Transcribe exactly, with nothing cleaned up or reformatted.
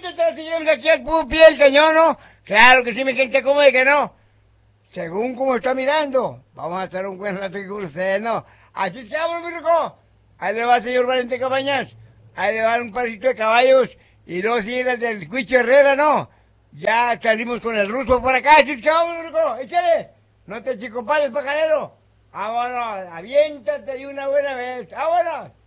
gente te siguiendo aquí al pie del cañón, ¿no? Claro que sí, mi gente, ¿cómo de que no? Según como está mirando, vamos a hacer un buen rato con ustedes, ¿no? Así es que vamos, mi rico. Ahí le va, señor Valente Cabañas. Ahí le va un parcito de caballos. Y luego sigue las del Cuicho Herrera, ¿no? Ya salimos con el ruso por acá. Así es que vamos, mi rico. Échale. No te chicopales, pajarero. Vámonos, aviéntate de una buena vez. Vámonos.